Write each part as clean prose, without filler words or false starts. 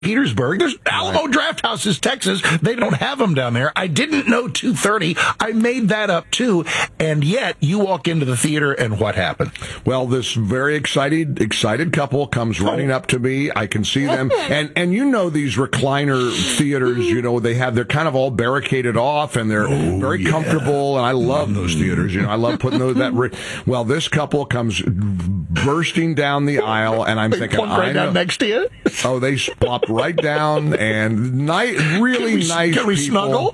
Petersburg. There's Alamo Draft Houses, Texas. They don't have them down there. I didn't know 2:30. I made that up, too. And yet, you walk into the theater, and what happened? Well, this very excited couple comes running up to me. I can see them. And you know these recliner theaters, they're kind of all barricaded off, and they're very comfortable. And I love those theaters. I love putting well, this couple comes bursting down the aisle, and I'm thinking, right down next to you? Oh, they plopped right down, and really nice Can we people. snuggle?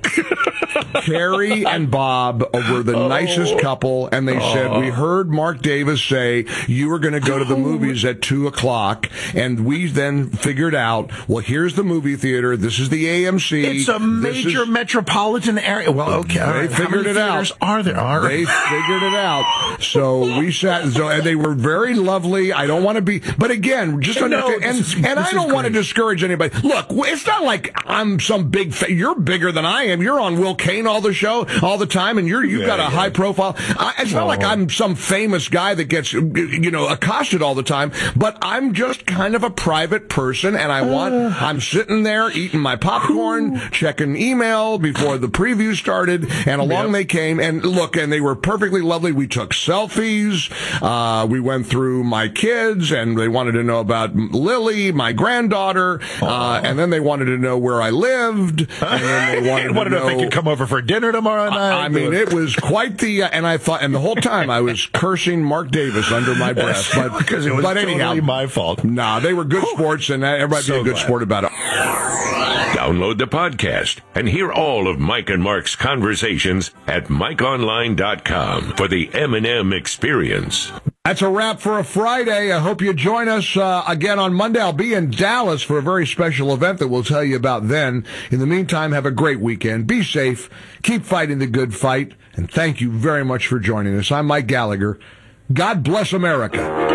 Carrie and Bob were the nicest couple, and they said, we heard Mark Davis say you were going to go to the movies at 2:00, and we then figured out, well, here's the movie theater. This is the AMC. It's a major metropolitan area. Well, okay. They figured it out. Are there? They figured it out. So we sat, and they were very lovely. I don't want to be, but again, just understand, and I don't want to discourage anybody. Look, it's not like I'm some big, you're bigger than I am. You're on Will Kane all the time, and you've got a high profile. It's not like I'm some famous guy that gets, accosted all the time, but I'm just kind of a private person, and I'm sitting there eating my popcorn, checking email before the preview started, and along they came, and they were perfectly lovely. We took selfies. We went through my kids, and they wanted to know about Lily, my granddaughter, and then they wanted to know where I lived, and then they wanted to know if they could come over for dinner tomorrow night. I mean, it was quite the, and the whole time I was cursing Mark Davis under my breath, because it was totally my fault. Nah, they were good sports, and everybody be a good sport about it. Download the podcast and hear all of Mike and Mark's conversations at MikeOnline.com for the M&M experience. That's a wrap for a Friday. I hope you join us again on Monday. I'll be in Dallas for a very special event that we'll tell you about then. In the meantime, have a great weekend. Be safe. Keep fighting the good fight. And thank you very much for joining us. I'm Mike Gallagher. God bless America.